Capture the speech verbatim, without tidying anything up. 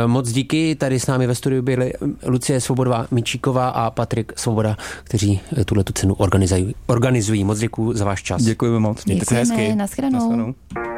Moc díky, tady s námi ve studiu byli Lucie Svobodová Mičíková a Patrik Svoboda, kteří tuhletu cenu organizují. organizují. Moc děkuji za váš čas. Děkujeme moc. Děkujeme, nashledanou.